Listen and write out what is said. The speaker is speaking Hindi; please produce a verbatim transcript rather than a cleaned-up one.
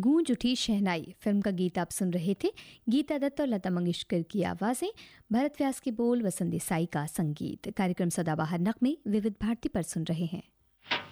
गूंज उठी शहनाई फिल्म का गीत आप सुन रहे थे। गीता दत्त और लता मंगेशकर की आवाज़ें, भरत व्यास के बोल, वसंत देसाई का संगीत। कार्यक्रम सदाबहार नगमे विविध भारती पर सुन रहे हैं।